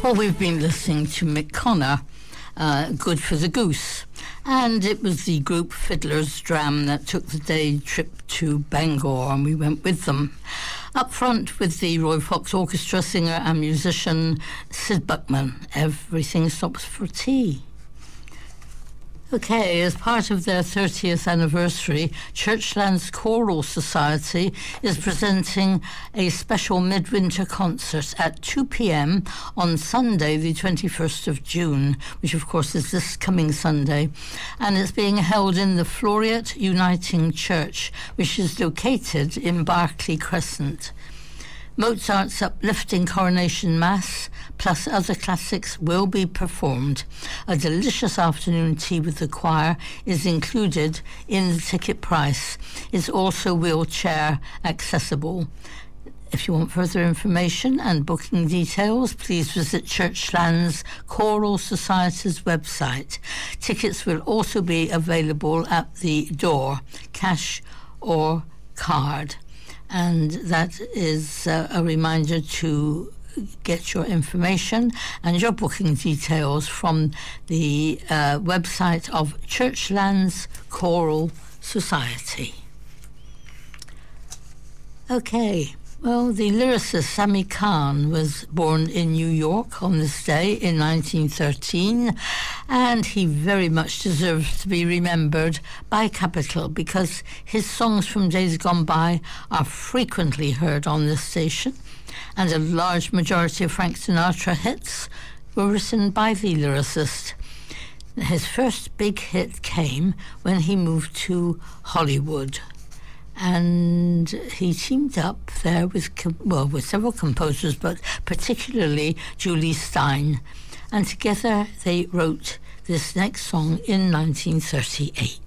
Well, we've been listening to Mick Connor, Good for the Goose. And it was the group Fiddler's Dram that took the day trip to Bangor, and we went with them. Up front with the Roy Fox Orchestra, singer and musician Sid Buckman, Everything Stops for Tea. Okay, as part of their 30th anniversary, Churchlands Choral Society is presenting a special midwinter concert at 2 p.m. on Sunday, the 21st of June, which of course is this coming Sunday, and it's being held in the Floriat Uniting Church, which is located in Berkeley Crescent. Mozart's uplifting Coronation Mass, plus other classics, will be performed. A delicious afternoon tea with the choir is included in the ticket price. It's also wheelchair accessible. If you want further information and booking details, please visit Churchlands Choral Society's website. Tickets will also be available at the door, cash or card. And that is a reminder to get your information and your booking details from the website of Churchlands Choral Society. Okay. Well, the lyricist Sami Khan was born in New York on this day in 1913, and he very much deserves to be remembered by Capital because his songs from days gone by are frequently heard on this station, and a large majority of Frank Sinatra hits were written by the lyricist. His first big hit came when he moved to Hollywood. And he teamed up there with several composers, but particularly Julie Stein. And together they wrote this next song in 1938.